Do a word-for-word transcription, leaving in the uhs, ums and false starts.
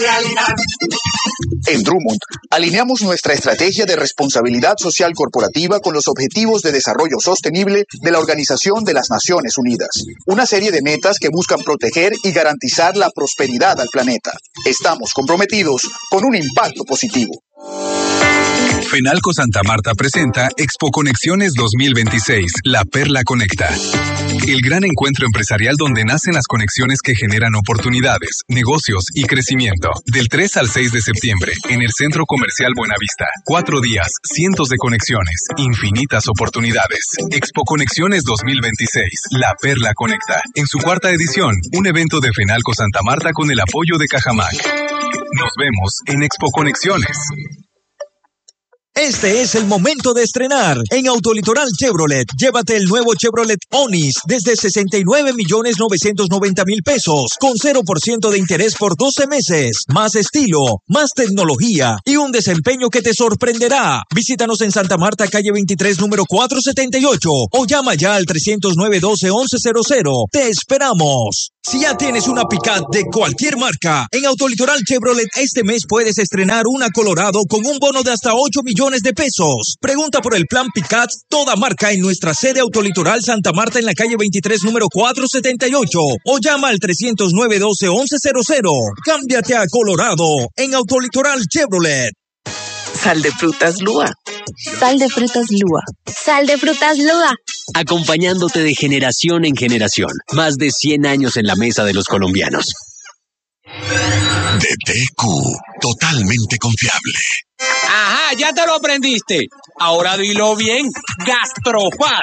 realidad. En Drummond, alineamos nuestra estrategia de responsabilidad social corporativa con los Objetivos de Desarrollo Sostenible de la Organización de las Naciones Unidas. Una serie de metas que buscan proteger y garantizar la prosperidad al planeta. Estamos comprometidos con un impacto positivo. Fenalco Santa Marta presenta Expo Conexiones dos mil veintiséis, La Perla Conecta. El gran encuentro empresarial donde nacen las conexiones que generan oportunidades, negocios y crecimiento. Del tres al seis de septiembre, en el Centro Comercial Buenavista. Cuatro días, cientos de conexiones, infinitas oportunidades. Expo Conexiones dos mil veintiséis, La Perla Conecta. En su cuarta edición, un evento de Fenalco Santa Marta con el apoyo de Cajamac. Nos vemos en Expo Conexiones. Este es el momento de estrenar en Autolitoral Chevrolet. Llévate el nuevo Chevrolet Onix desde sesenta y nueve millones novecientos noventa mil pesos con cero por ciento de interés por doce meses. Más estilo, más tecnología y un desempeño que te sorprenderá. Visítanos en Santa Marta, calle veintitrés, número cuatrocientos setenta y ocho o llama ya al trescientos nueve, doce, once cero cero. ¡Te esperamos! Si ya tienes una Pickup de cualquier marca, en Autolitoral Chevrolet este mes puedes estrenar una Colorado con un bono de hasta ocho millones de pesos. Pregunta por el plan Pickup toda marca en nuestra sede Autolitoral Santa Marta en la calle veintitrés, número cuatrocientos setenta y ocho o llama al trescientos nueve, doce, once cero cero. Cámbiate a Colorado en Autolitoral Chevrolet. Sal de frutas Lua. Sal de frutas Lua. Sal de frutas Lua. Acompañándote de generación en generación. Más de cien años en la mesa de los colombianos. D T Q, totalmente confiable. Ajá, ya te lo aprendiste. Ahora dilo bien. Gastrofat.